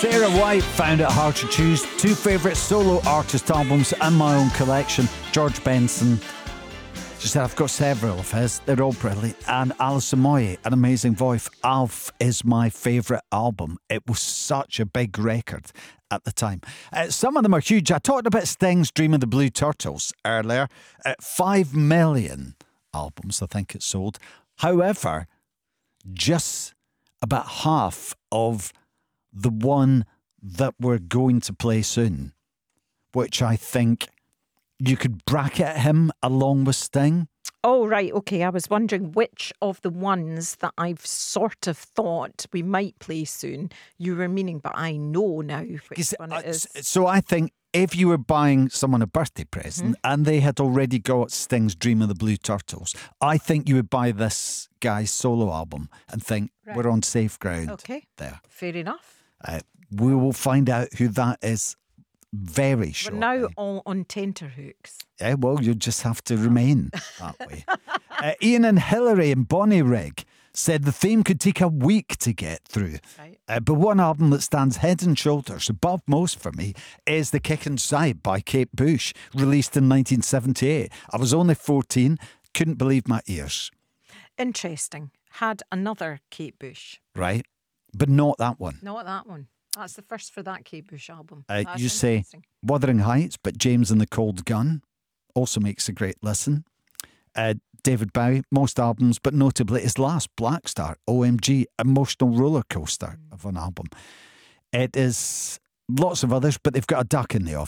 Sarah White found it hard to choose. Two favourite solo artist albums in my own collection. George Benson. She said, I've got several of his. They're all brilliant. And Alison Moyet, an amazing voice. Alf is my favourite album. It was such a big record at the time. Some of them are huge. I talked about Sting's Dream of the Blue Turtles earlier. 5 million albums, I think it sold. However, just about half of the one that we're going to play soon, which I think you could bracket him along with Sting. Oh, right. Okay. I was wondering which of the ones that I've sort of thought we might play soon you were meaning, but I know now which one it is. So I think if you were buying someone a birthday present and they had already got Sting's Dream of the Blue Turtles, I think you would buy this guy's solo album and think, we're on safe ground. Okay. There. Fair enough. We will find out who that is very shortly. We're now all on tenterhooks. Yeah, well, you just have to remain that way. Ian and Hillary and Bonnie Rigg said the theme could take a week to get through. Right. But one album that stands head and shoulders above most for me is The Kickin' Side by Kate Bush, released in 1978. I was only 14, couldn't believe my ears. Interesting. Had another Kate Bush. Right, but not that one. Not that one. That's the first for that Kate Bush album. You say Wuthering Heights, but James and the Cold Gun also makes a great listen. David Bowie, most albums, but notably his last, Black Star, OMG, emotional roller coaster of an album. It is lots of others, but they've got a duck in the off.